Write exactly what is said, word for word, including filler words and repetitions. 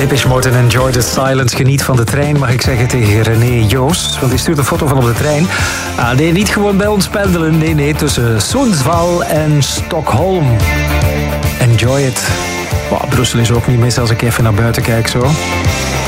Depeche Mode en Enjoy the Silence. Geniet van de trein, mag ik zeggen tegen René Joost. Want die stuurt een foto van op de trein. Ah, nee, niet gewoon bij ons pendelen. Nee, nee, tussen Sundsvall en Stockholm. Enjoy it. Wow, Brussel is ook niet mis als ik even naar buiten kijk zo.